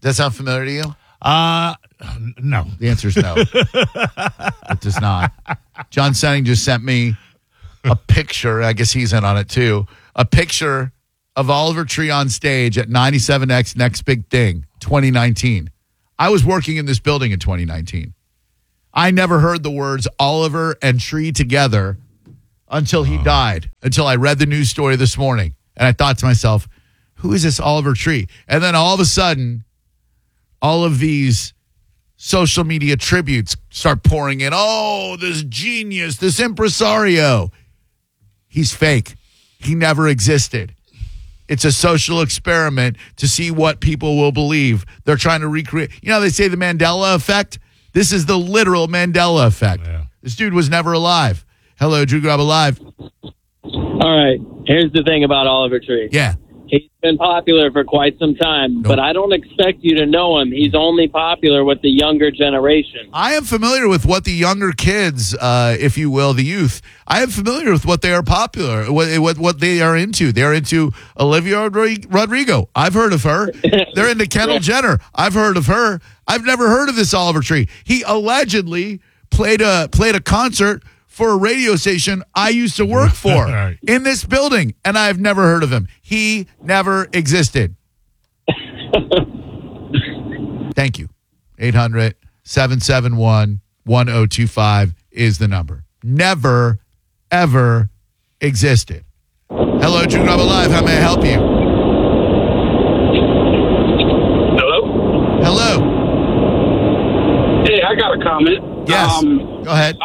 Does that sound familiar to you? No. The answer is no. It does not. John Senning just sent me a picture. I guess he's in on it too. A picture of Oliver Tree on stage at 97X Next Big Thing 2019. I was working in this building in 2019. I never heard the words Oliver and Tree together until he died, until I read the news story this morning. And I thought to myself, who is this Oliver Tree? And then all of a sudden, all of these social media tributes start pouring in. Oh, this genius, this impresario. He's fake. He never existed. It's a social experiment to see what people will believe. They're trying to recreate. You know, they say the Mandela effect. This is the literal Mandela effect. Yeah. This dude was never alive. Hello, Drew Garabo Live. All right. Here's the thing about Oliver Tree. Yeah. He's been popular for quite some time, but I don't expect you to know him. He's only popular with the younger generation. I am familiar with what the younger kids, if you will, the youth, I am familiar with what they are popular, what they are into. They're into Olivia Rodrigo. I've heard of her. They're into Kendall Jenner. I've heard of her. I've never heard of this Oliver Tree. He allegedly played a concert for a radio station I used to work for right. in this building, and I've never heard of him. He never existed. Thank you. 800-771-1025 is the number. Never, ever existed. Hello, Drew Garabo Live. How may I help you? Hello? Hello. Hey, I got a comment. Yes. Go ahead.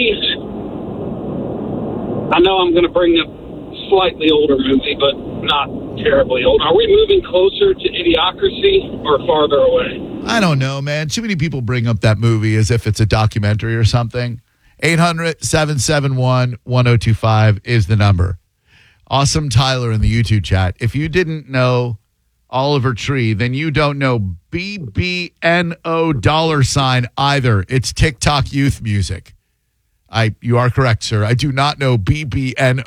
I know I'm going to bring up a slightly older movie, but not terribly old. Are we moving closer to Idiocracy or farther away? I don't know, man. Too many people bring up that movie as if it's a documentary or something. 800-771-1025 is the number. Awesome Tyler in the YouTube chat. If you didn't know Oliver Tree, then you don't know $BBNO either. It's TikTok youth music. You are correct, sir. I do not know BBNO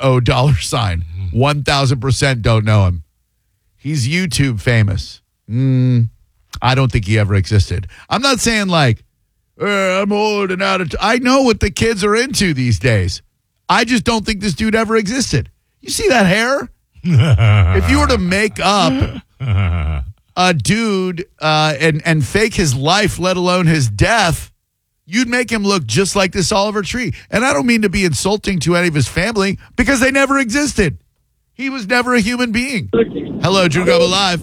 1,000% don't know him. He's YouTube famous. I don't think he ever existed. I'm not saying like, I'm old and out of I know what the kids are into these days. I just don't think this dude ever existed. You see that hair? If you were to make up a dude and fake his life, let alone his death, you'd make him look just like this Oliver Tree. And I don't mean to be insulting to any of his family because they never existed. He was never a human being. Hello, Drew Garabo Live.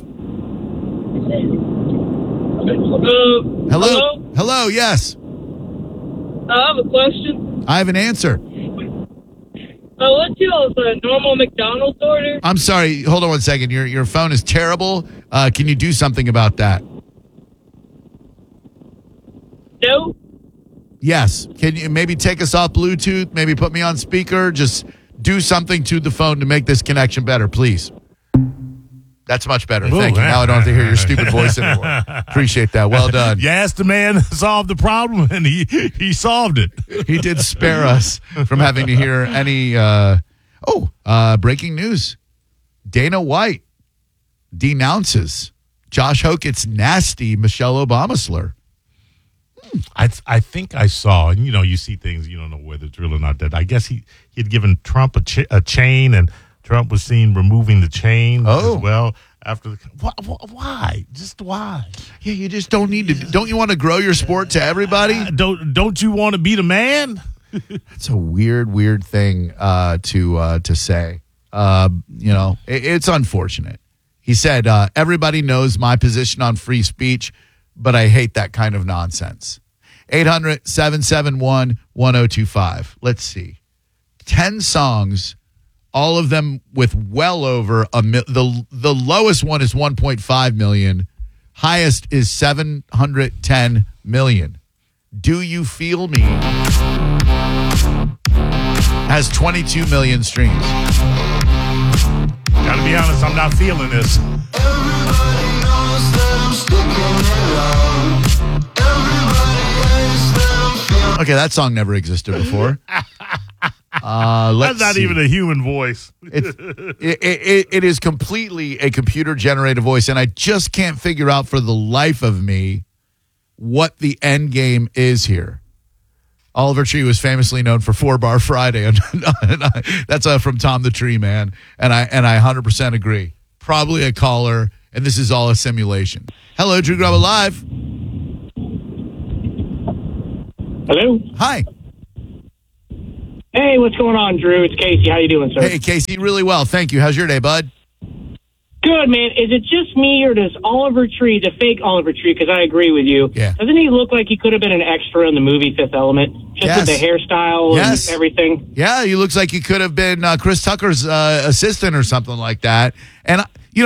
Hello? Hello, yes. I have a question. I have an answer. What's y'all's normal McDonald's order? I'm sorry. Hold on one second. Your phone is terrible. Can you do something about that? No. Yes. Can you maybe take us off Bluetooth? Maybe put me on speaker? Just do something to the phone to make this connection better, please. That's much better. Thank you. Now I don't have to hear your stupid voice anymore. Appreciate that. Well done. You asked the man to solve the problem, and he solved it. He did spare us from having to hear any breaking news. Dana White denounces Josh Hokett's nasty Michelle Obama slur. I think I saw, and you see things, you don't know whether it's real or not. That I guess he had given Trump a chain, and Trump was seen removing the chain as well after the. Why? Just why? Yeah, you just don't need to. Don't you want to grow your sport to everybody? Don't you want to be the man? It's a weird thing to say. It's unfortunate. He said, everybody knows my position on free speech, but I hate that kind of nonsense. 800-771-1025. Let's see. 10 songs, all of them with well over the lowest one is 1.5 million. Highest is 710 million. Do You Feel Me has 22 million streams. Gotta be honest, I'm not feeling this. Okay, that song never existed before. That's not even a human voice. It is completely a computer-generated voice, and I just can't figure out for the life of me what the end game is here. Oliver Tree was famously known for 4-Bar Friday. That's from Tom the Tree Man, and I 100% agree. Probably a caller, and this is all a simulation. Hello, Drew Garabo Live. Hello. Hi. Hey, what's going on, Drew? It's Casey. How you doing, sir? Hey, Casey. Really well. Thank you. How's your day, bud? Good, man. Is it just me, or does Oliver Tree, the fake Oliver Tree, because I agree with you, doesn't he look like he could have been an extra in the movie Fifth Element? Just with the hairstyle and everything? Yeah, he looks like he could have been Chris Tucker's assistant or something like that. And,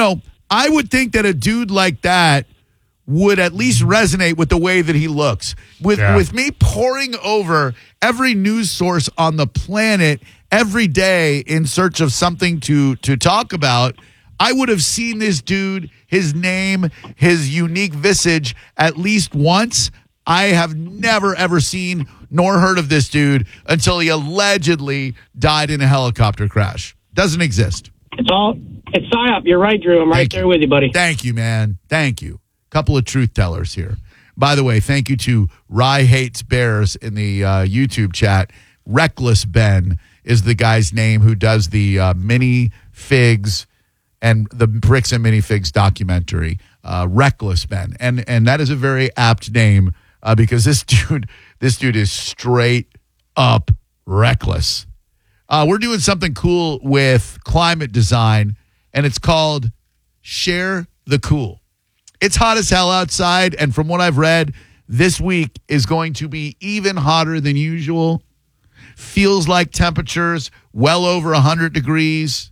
I would think that a dude like that would at least resonate with the way that he looks. With me poring over every news source on the planet every day in search of something to talk about, I would have seen this dude, his name, his unique visage at least once. I have never, ever seen nor heard of this dude until he allegedly died in a helicopter crash. Doesn't exist. It's PSYOP. You're right, Drew. I'm right there with you, buddy. Thank you, man. Thank you. Couple of truth tellers here. By the way, thank you to Rye Hates Bears in the YouTube chat. Reckless Ben is the guy's name who does the mini figs and the Bricks and Minifigs documentary. Reckless Ben, and that is a very apt name because this dude is straight up reckless. We're doing something cool with Climate Design, and it's called Share the Cool. It's hot as hell outside, and from what I've read, this week is going to be even hotter than usual. Feels like temperatures well over 100 degrees.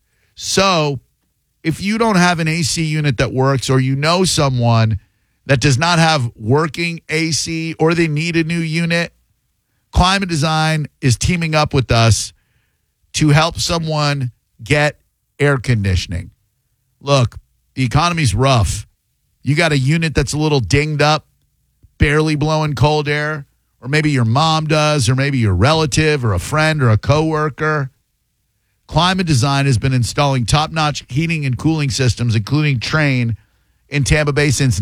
So if you don't have an AC unit that works, or you know someone that does not have working AC, or they need a new unit, Climate Design is teaming up with us to help someone get air conditioning. Look, the economy's rough. You got a unit that's a little dinged up, barely blowing cold air, or maybe your mom does, or maybe your relative or a friend or a coworker. Climate Design has been installing top-notch heating and cooling systems, including Trane, in Tampa Bay since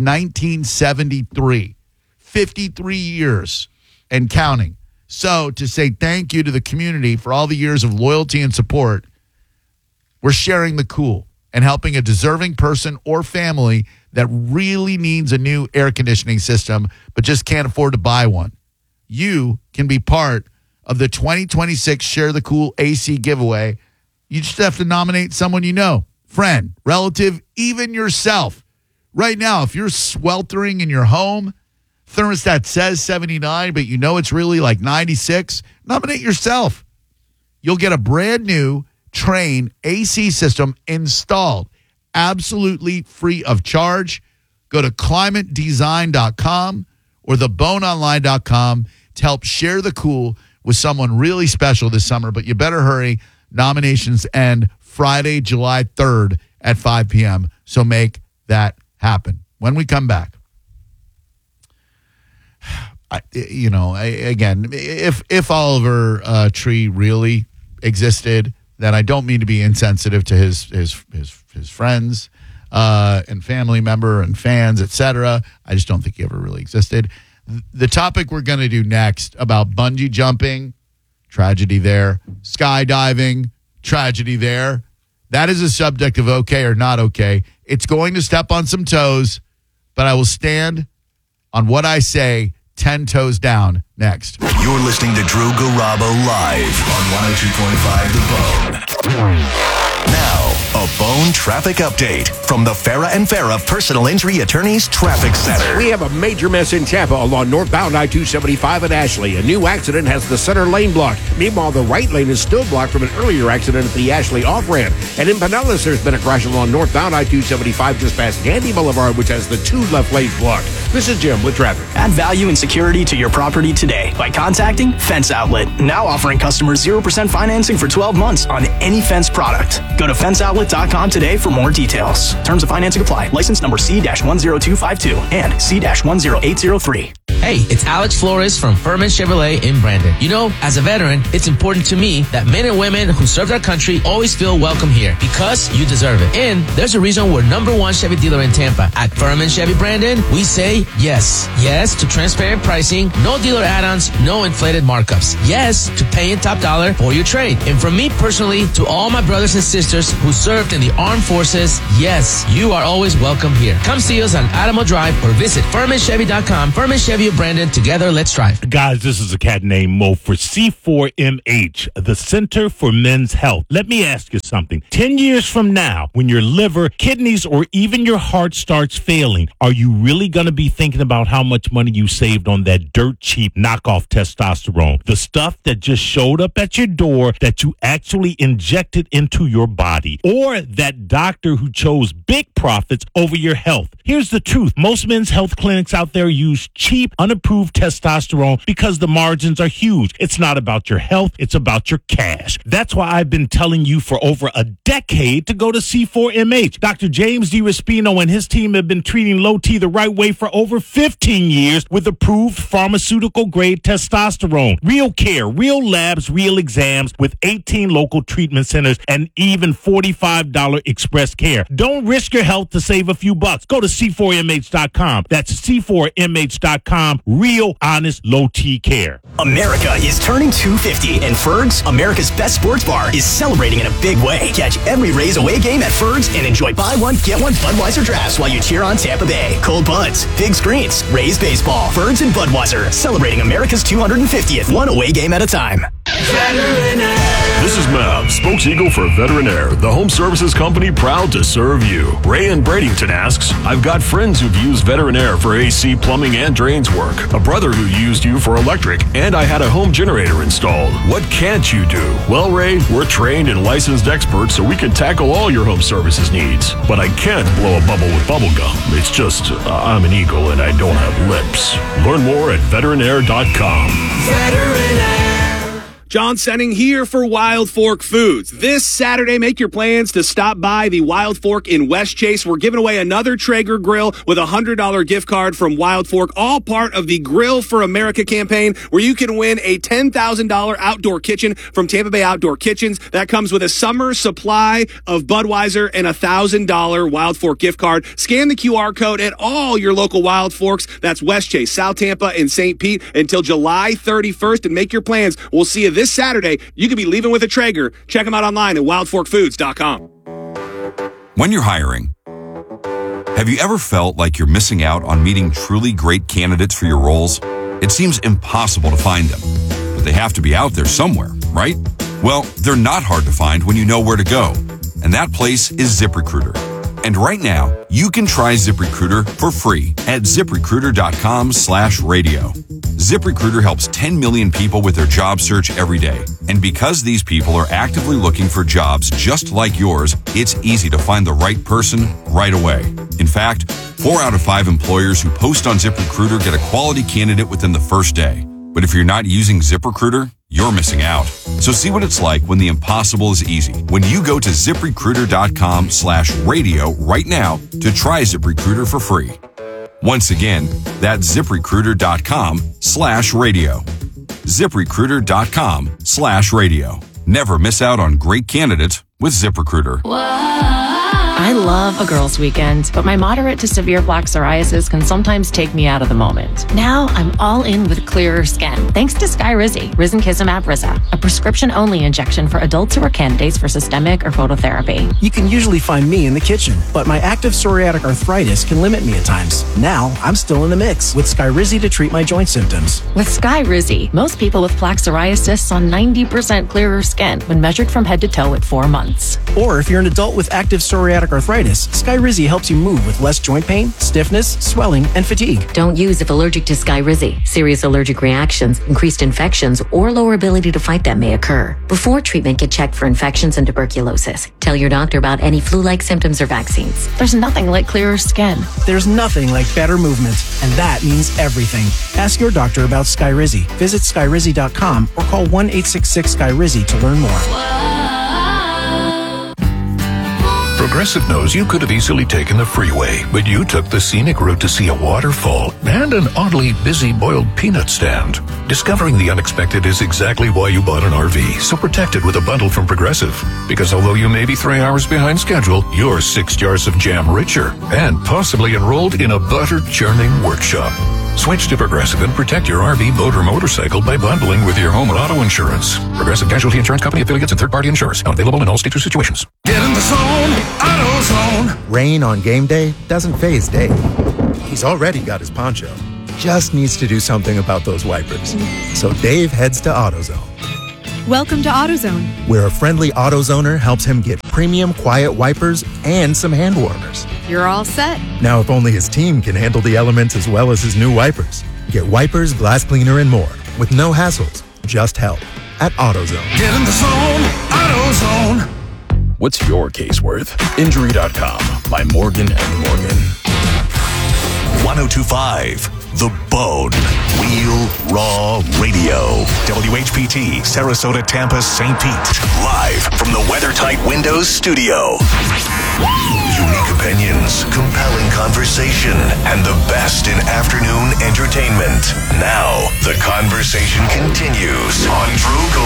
1973. 53 years and counting. So to say thank you to the community for all the years of loyalty and support, we're sharing the cool and helping a deserving person or family that really needs a new air conditioning system but just can't afford to buy one. You can be part of the 2026 Share the Cool AC giveaway. You just have to nominate someone you know, friend, relative, even yourself. Right now, if you're sweltering in your home, thermostat says 79, but you know it's really like 96, nominate yourself. You'll get a brand new Trane AC system installed absolutely free of charge. Go to climatedesign.com or theboneonline.com to help share the cool with someone really special this summer, but you better hurry. Nominations end Friday, July 3rd at 5 p.m., so make that happen. When we come back, again, if Oliver Tree really existed, then I don't mean to be insensitive to his friends and family member and fans, etc. I just don't think he ever really existed. The topic we're going to do next about bungee jumping, tragedy there, skydiving, tragedy there. That is a subject of okay or not okay. It's going to step on some toes, but I will stand on what I say 10 toes down next. You're listening to Drew Garabo live on 102.5 The Bone. Now, a Bone traffic update from the Farah and Farah Personal Injury Attorneys Traffic Center. We have a major mess in Tampa along northbound I-275 at Ashley. A new accident has the center lane blocked. Meanwhile, the right lane is still blocked from an earlier accident at the Ashley off-ramp. And in Pinellas, there's been a crash along northbound I-275 just past Gandy Boulevard, which has the 2 left lanes blocked. This is Jim with traffic. Add value and security to your property today by contacting Fence Outlet. Now offering customers 0% financing for 12 months on any Fence product. Go to fenceoutlet.com today for more details. Terms of financing apply. License number C-10252 and C-10803. Hey, it's Alex Flores from Furman Chevrolet in Brandon. You know, as a veteran, it's important to me that men and women who served our country always feel welcome here because you deserve it. And there's a reason we're #1 Chevy dealer in Tampa. At Furman Chevy Brandon, we say yes. Yes to transparent pricing, no dealer add-ons, no inflated markups. Yes to paying top dollar for your trade. And from me personally to all my brothers and sisters who served in the armed forces, yes, you are always welcome here. Come see us on Adamo Drive or visit FurmanChevy.com. Furman Chevy of Brandon. Together, let's drive. Guys, this is a cat named Mo for C4MH, the Center for Men's Health. Let me ask you something. 10 years from now, when your liver, kidneys, or even your heart starts failing, are you really going to be thinking about how much money you saved on that dirt cheap knockoff testosterone? The stuff that just showed up at your door that you actually injected into your body, or that doctor who chose big profits over your health. Here's the truth. Most men's health clinics out there use cheap, unapproved testosterone because the margins are huge. It's not about your health. It's about your cash. That's why I've been telling you for over a decade to go to C4MH. Dr. James D. Raspino and his team have been treating low T the right way for over 15 years with approved pharmaceutical-grade testosterone. Real care, real labs, real exams with 18 local treatment centers and even $45 express care. Don't risk your health to save a few bucks. Go to C4MH.com. That's C4MH.com. Real, honest, low T care. America is turning 250, and Ferg's, America's best sports bar, is celebrating in a big way. Catch every Rays away game at Ferg's and enjoy buy one, get one Budweiser drafts while you cheer on Tampa Bay. Cold buds, big screens, Rays baseball, Ferg's and Budweiser, celebrating America's 250th, one away game at a time. This is Mav, spokes-eagle for Veterinaire, the home services company proud to serve you. Ray in Bradenton asks, I've got friends who've used Veterinaire for AC, plumbing, and drains work. A brother who used you for electric, and I had a home generator installed. What can't you do? Well, Ray, we're trained and licensed experts, so we can tackle all your home services needs. But I can't blow a bubble with bubble gum. It's just, I'm an eagle and I don't have lips. Learn more at veterinaire.com. Veterinaire. John Senning here for Wild Fork Foods. This Saturday, make your plans to stop by the Wild Fork in West Chase. We're giving away another Traeger grill with a $100 gift card from Wild Fork, all part of the Grill for America campaign, where you can win a $10,000 outdoor kitchen from Tampa Bay Outdoor Kitchens. That comes with a summer supply of Budweiser and a $1,000 Wild Fork gift card. Scan the QR code at all your local Wild Forks. That's West Chase, South Tampa, and St. Pete until July 31st, and make your plans. We'll see you this Saturday. You could be leaving with a Traeger. Check them out online at wildforkfoods.com. When you're hiring, have you ever felt like you're missing out on meeting truly great candidates for your roles? It seems impossible to find them, but they have to be out there somewhere, right? Well, they're not hard to find when you know where to go, and that place is ZipRecruiter. And right now, you can try ZipRecruiter for free at ZipRecruiter.com/radio. ZipRecruiter helps 10 million people with their job search every day. And because these people are actively looking for jobs just like yours, it's easy to find the right person right away. In fact, 4 out of 5 employers who post on ZipRecruiter get a quality candidate within the first day. But if you're not using ZipRecruiter, you're missing out. So see what it's like when the impossible is easy. When you go to ZipRecruiter.com/radio right now to try ZipRecruiter for free. Once again, that's ZipRecruiter.com/radio. ZipRecruiter.com/radio. Never miss out on great candidates with ZipRecruiter. I love a girls' weekend, but my moderate to severe plaque psoriasis can sometimes take me out of the moment. Now I'm all in with clearer skin, thanks to Skyrizi, Risankizumab Riza, a prescription-only injection for adults who are candidates for systemic or phototherapy. You can usually find me in the kitchen, but my active psoriatic arthritis can limit me at times. Now I'm still in the mix with Skyrizi to treat my joint symptoms. With Skyrizi, most people with plaque psoriasis saw 90% clearer skin when measured from head to toe at 4 months. Or if you're an adult with active psoriatic arthritis, Skyrizi helps you move with less joint pain, stiffness, swelling, and fatigue. Don't use if allergic to Skyrizi. Serious allergic reactions, increased infections, or lower ability to fight them may occur. Before treatment, get checked for infections and tuberculosis. Tell your doctor about any flu-like symptoms or vaccines. There's nothing like clearer skin. There's nothing like better movement, and that means everything. Ask your doctor about Skyrizi. Visit Skyrizi.com or call 1-866-SKYRIZI to learn more. From Progressive knows you could have easily taken the freeway, but you took the scenic route to see a waterfall and an oddly busy boiled peanut stand. Discovering the unexpected is exactly why you bought an RV, so protect it with a bundle from Progressive. Because although you may be 3 hours behind schedule, you're 6 jars of jam richer and possibly enrolled in a butter churning workshop. Switch to Progressive and protect your RV, boat, or motorcycle by bundling with your home and auto insurance. Progressive Casualty Insurance Company, affiliates, and third-party insurers. Not available in all states or situations. Get in the zone, AutoZone. Rain on game day doesn't faze Dave. He's already got his poncho. Just needs to do something about those wipers. So Dave heads to AutoZone. Welcome to AutoZone, where a friendly AutoZoner helps him get premium quiet wipers and some hand warmers. You're all set. Now, if only his team can handle the elements as well as his new wipers. Get wipers, glass cleaner, and more with no hassles, just help at AutoZone. Get in the zone, AutoZone. What's your case worth? Injury.com by Morgan & Morgan. 1025 The Bone. Real Raw Radio. WHPT, Sarasota, Tampa, St. Pete. Live from the WeatherTight Windows studio. Unique opinions, compelling conversation, and the best in afternoon entertainment. Now, the conversation continues on Drew